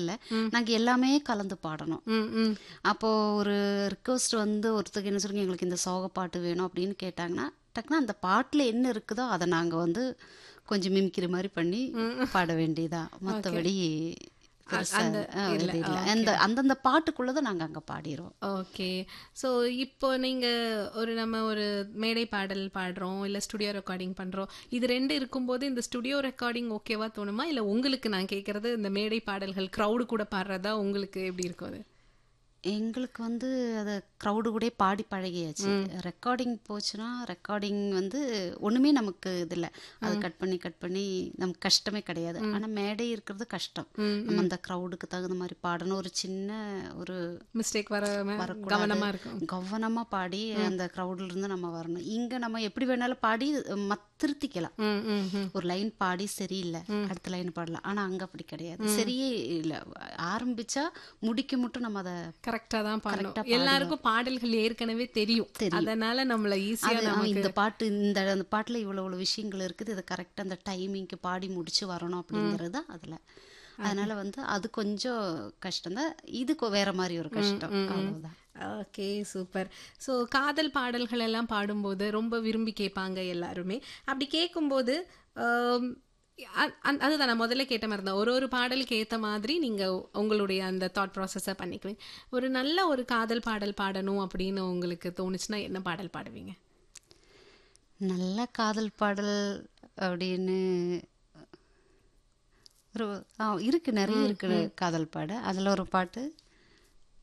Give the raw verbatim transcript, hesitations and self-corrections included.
இல்லை, நாங்கள் எல்லாமே கலந்து பாடணும். ம் ம் அப்போ ஒரு ரிக்வஸ்ட் வந்து ஒருத்தருக்கு என்ன சொல்லுங்க, எங்களுக்கு இந்த சோக பாட்டு வேணும் அப்படின்னு கேட்டாங்கன்னா, டக்குனா அந்த பாட்டில் என்ன இருக்குதோ அதை நாங்கள் வந்து கொஞ்சம் மிமிக்கிற மாதிரி பண்ணி பாட வேண்டியதா. ஓகே. மற்றபடி அ- பெருசா அந்த ஆ, இல்ல. இது இல்லை. ஓகே அந்த அந்தந்த பாட்டுக்குள்ளதை நாங்கள் அங்கே பாடிடுவோம். ஓகே. ஸோ இப்போ நீங்க ஒரு நம்ம ஒரு மேடை பாடல் பாடுறோம், இல்ல ஸ்டுடியோ ரெக்கார்டிங் பண்றோம். இது ரெண்டு இருக்கும்போது இந்த ஸ்டுடியோ ரெக்கார்டிங் ஓகேவா தோணுமா? இல்ல உங்களுக்கு நான் கேட்கறது இந்த மேடை பாடல்கள் க்ரௌடு கூட பாடுறதா உங்களுக்கு எப்படி இருக்கும் அது? எங்களுக்கு வந்து அது க்ரௌடு கூட பாடி பழகியாச்சு. ம் ரெக்கார்டிங் போச்சுன்னா ரெக்கார்டிங் வந்து ஒன்றுமே நமக்கு இது இல்லை. அது ம் கட் பண்ணி கட் பண்ணி நமக்கு கஷ்டமே கிடையாது. ம் ஆனால் மேடை இருக்கிறது கஷ்டம். ம் நம்ம ம் அந்த க்ரௌடுக்கு தகுந்த மாதிரி பாடணும். ஒரு சின்ன ஒரு மிஸ்டேக் வர வரக்கூடாது. கவனமா இருக்கும். கவனமாக பாடி ம் அந்த க்ரௌடில் இருந்து நம்ம வரணும். இங்கே நம்ம எப்படி வேணாலும் பாடி மத் திருத்திக்கலாம். ம் ம் ம் ஒரு லைன் பாடி சரியில்லை, ம் அடுத்த லைன் பாடலாம். ஆனால் அங்கே அப்படி கிடையாது. ம் சரியே இல்லை, ஆரம்பிச்சா முடிக்க மட்டும் நம்ம அதை கரெக்டா தான் பாடணும். கரெக்டாக பாடி எல்லாருக்கும் பாடல்கள் ஏற்கனவே தெரியும், தெரியும். அதனால நம்மள ஈஸியா அது ஆ, நமக்கு இந்த பாட்டு இந்த அந்த பாட்டில் இவ்வளோ இவ்வளோ விஷயங்கள் இருக்குது, இதை கரெக்டாக அந்த டைமிங்க்கு பாடி முடிச்சு வரணும் ம் அப்படிங்கிறது தான் அதில். அது அதனால வந்து அது கொஞ்சம் கஷ்டம்தான். இது கொ- வேற மாதிரி ஒரு ம் கஷ்டம், ம் ம் அவ்வளோதான். Okay super. ஸோ காதல் பாடல்கள் எல்லாம் பாடும்போது ரொம்ப விரும்பி கேட்பாங்க எல்லாருமே. அப்படி கேட்கும்போது ஆம், அ- அ- அதுதான் நான் முதல்ல கேட்ட மாதிரி தான், ஒரு ஒரு பாடலுக்கு ஏற்ற மாதிரி நீங்கள் உங்களுடைய அந்த தாட் ப்ராசஸை பண்ணிக்குவீங்க. ஒரு நல்ல ஒரு காதல் பாடல் பாடணும் அப்படின்னு உங்களுக்கு தோணுச்சுன்னா என்ன பாடல் பாடுவீங்க? நல்ல காதல் பாடல் அப்படின்னு ஒரு ஆ, இருக்கு, நிறைய ம் இருக்கு ம் காதல் பாட. அதில் ஒரு பாட்டு